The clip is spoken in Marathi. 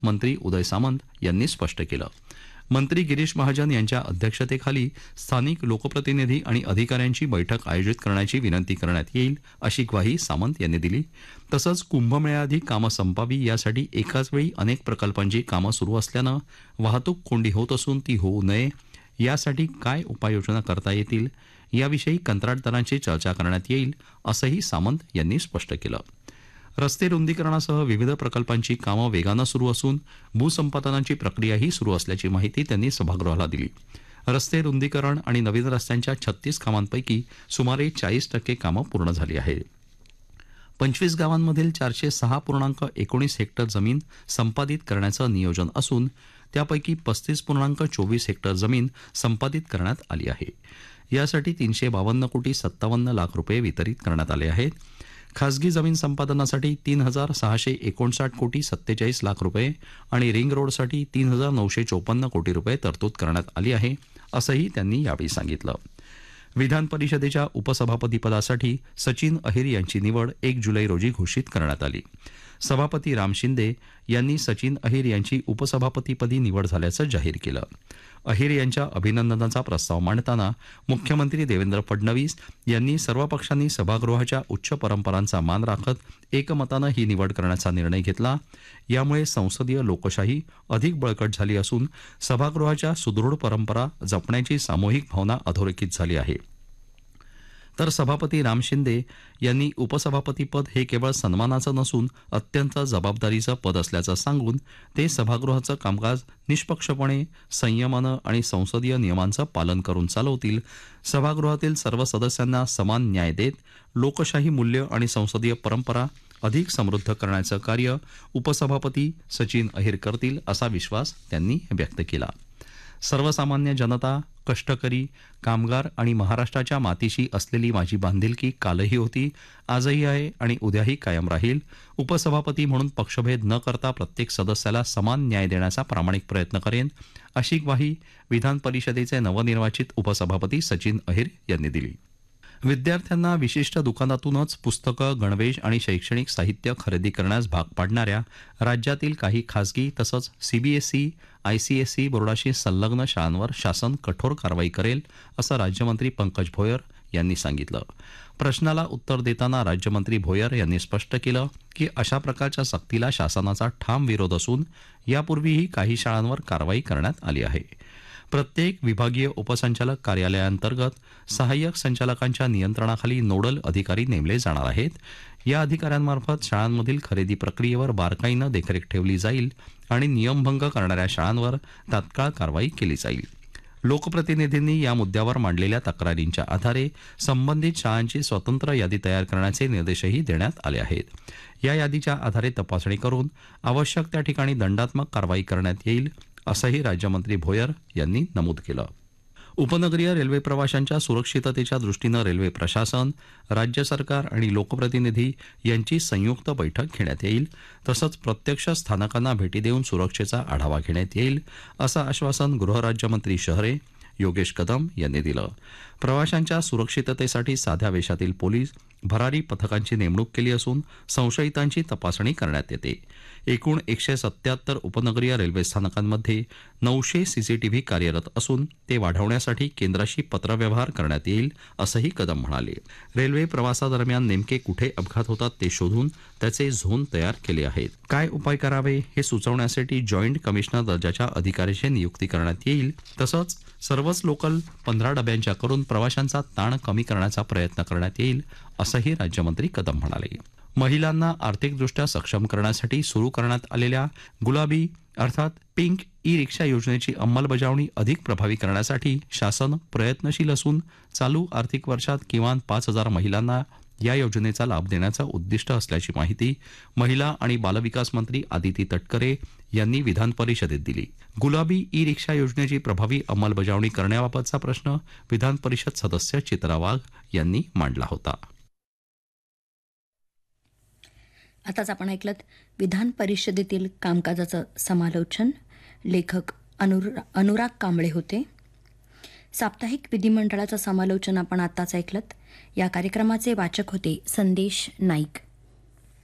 मंत्री उदय सामंत यांनी स्पष्ट केलं. मंत्री गिरीश महाजन यांच्या अध्यक्षतेखाली स्थानिक लोकप्रतिनिधी आणि अधिकाऱ्यांची बैठक आयोजित करण्याची विनंती करण्यात येईल अशी ग्वाही सामंत यांनी दिली. तसंच कुंभमेळ्याआधी कामं संपावी यासाठी एकाच वेळी अनेक प्रकल्पांची कामं सुरू असल्यानं वाहतूक कोंडी होत असून ती होऊ नये यासाठी काय उपाययोजना करता येतील याविषयी कंत्राटदारांशी चर्चा करण्यात येईल असंही सामंत यांनी स्पष्ट केलं. रस्ते रुंदीकरणासह विविध प्रकल्पांची कामं वेगानं सुरू असून भूसंपादनाची प्रक्रियाही सुरू असल्याची माहिती त्यांनी सभागृहाला दिली. रस्ते रुंदीकरण आणि नवीन रस्त्यांच्या 36 कामांपैकी सुमारे 40% कामं पूर्ण झाली आहेत. 25 गावांमधील 406.19 हेक्टर जमीन संपादित करण्याचं नियोजन असून त्यापैकी 35.24 हेक्टर जमीन संपादित करण्यात आली आहे. यासाठी 352 कोटी 57 लाख रुपये वितरित करण्यात आले आहेत. खासगी जमीन संपादनासाठी 3,659 कोटी 47 लाख रुपये आणि रिंग रोडसाठी 3,954 कोटी रुपये तरतूद करण्यात आली आहे असंही त्यांनी यावेळी सांगितलं. विधान परिषदेच्या उपसभापतीपदासाठी सचिन अहिर यांची निवड 1 जुलै रोजी घोषित करण्यात आली. सभापती राम शिंदे यांनी सचिन अहिर यांची उपसभापतीपदी निवड झाल्याचं जाहीर केलं. अहिर यांच्या अभिनंदनाचा प्रस्ताव मांडताना मुख्यमंत्री देवेंद्र फडणवीस यांनी सर्व पक्षांनी सभागृहाच्या उच्च परंपरांचा मान राखत एकमतानं ही निवड करण्याचा निर्णय घेतला. यामुळे संसदीय लोकशाही अधिक बळकट झाली असून सभागृहाच्या सुदृढ परंपरा जपण्याची सामूहिक भावना अधोरेखित झाली आहे. तर सभापती राम शिंदे यांनी उपसभापतीपद हे केवळ सन्मानाचं नसून अत्यंत जबाबदारीचं पद असल्याचं सांगून ते सभागृहाचं कामकाज निष्पक्षपणे संयमानं आणि संसदीय नियमांचं पालन करून चालवतील. सभागृहातील सर्व सदस्यांना समान न्याय देत लोकशाही मूल्य आणि संसदीय परंपरा अधिक समृद्ध करण्याचं कार्य उपसभापती सचिन अहिर करतील असा विश्वास त्यांनी व्यक्त केला. सर्वसामान्य जनता, कष्टकरी, कामगार आणि महाराष्ट्राच्या मातीशी असलेली माझी बांधिलकी कालही होती, आजही आहे आणि उद्याही कायम राहील. उपसभापती म्हणून पक्षभेद न करता प्रत्येक सदस्याला समान न्याय देण्याचा प्रामाणिक प्रयत्न करेन अशी ग्वाही विधान परिषदेचे नवनिर्वाचित उपसभापती सचिन अहिर यांनी दिली. विद्यार्थ्यांना विशिष्ट दुकानातूनच पुस्तकं, गणवेश आणि शैक्षणिक साहित्य खरेदी करण्यास भाग पाडणाऱ्या राज्यातील काही खासगी तसंच सीबीएसई, आयसीएसई बोर्डाशी संलग्न शाळांवर शासन कठोर कारवाई करेल असं राज्यमंत्री पंकज भोयर यांनी सांगितलं. प्रश्नाला उत्तर देताना राज्यमंत्री भोयर यांनी स्पष्ट केलं की अशा प्रकारच्या सक्तीला शासनाचा ठाम विरोध असून यापूर्वीही काही शाळांवर कारवाई करण्यात आली आहे. प्रत्येक विभागीय उपसंचालक कार्यालयाअंतर्गत सहाय्यक संचालकांच्या नियंत्रणाखाली नोडल अधिकारी नेमले जाणार आहेत. या अधिकाऱ्यांमार्फत शाळांमधील खरेदी प्रक्रियेवर बारकाईनं देखरेख ठेवली जाईल आणि नियमभंग करणाऱ्या शाळांवर तात्काळ कारवाई केली जाईल. लोकप्रतिनिधींनी या मुद्द्यावर मांडलेल्या तक्रारींच्या आधारे संबंधित शाळांची स्वतंत्र यादी तयार करण्याचे निर्देशही देण्यात आले आहेत. या यादीच्या आधारे तपासणी करून आवश्यक त्या ठिकाणी दंडात्मक कारवाई करण्यात येईल असंही राज्यमंत्री भोयर यांनी नमूद केलं. उपनगरीय रेल्वे प्रवाशांच्या सुरक्षिततेच्या दृष्टीनं रेल्वे प्रशासन, राज्य सरकार आणि लोकप्रतिनिधी यांची संयुक्त बैठक घेण्यात येईल. तसंच प्रत्यक्ष स्थानकांना भेटी देऊन सुरक्षेचा आढावा घेण्यात येईल असं आश्वासन गृहराज्यमंत्री शहरे योगेश कदम यांनी दिलं. प्रवाशांच्या सुरक्षिततेसाठी साध्या वेशातील पोलीस, भरारी पथकांची नेमणूक केली असून संशयितांची तपासणी करण्यात येते. एकूण 177 उपनगरीय रेल्वे स्थानकांमध्ये 900 सीसीटीव्ही कार्यरत असून ते वाढवण्यासाठी केंद्राशी पत्रव्यवहार करण्यात येईल असंही कदम म्हणाले. रेल्वे प्रवासादरम्यान नेमके कुठे अपघात होतात ते शोधून त्याचे झोन तयार केले आहेत. काय उपाय करावे हे सुचवण्यासाठी जॉईंट कमिशनर दर्जाच्या अधिकाऱ्याची नियुक्ती करण्यात येईल. तसंच सर्वच लोकल 15 डब्यांच्या करून प्रवाशांचा ताण कमी करण्याचा प्रयत्न करण्यात येईल असंही राज्यमंत्री कदम म्हणाले. महिलांना आर्थिकदृष्ट्या सक्षम करण्यासाठी सुरू करण्यात आलेल्या गुलाबी अर्थात पिंक ई रिक्षा योजनेची अंमलबजावणी अधिक प्रभावी करण्यासाठी शासन प्रयत्नशील असून चालू आर्थिक वर्षात किमान 5,000 महिलांना या योजनेचा लाभ देण्याचं उद्दिष्ट असल्याची माहिती महिला आणि बालविकास मंत्री आदिती तटकरे यांनी विधान परिषदेत दिली. गुलाबी ई रिक्षा योजनेची प्रभावी अंमलबजावणी करण्याबाबतचा प्रश्न विधान परिषद सदस्य चित्रा वाघ यांनी मांडला होता. आताच आपण ऐकलत विधान परिषदेतील कामकाजाचं समालोचन. लेखक अनुराग कांबळे होते. साप्ताहिक विधिमंडळाचं समालोचन आपण आताच ऐकलत. या कार्यक्रमाचे वाचक होते संदेश नाईक.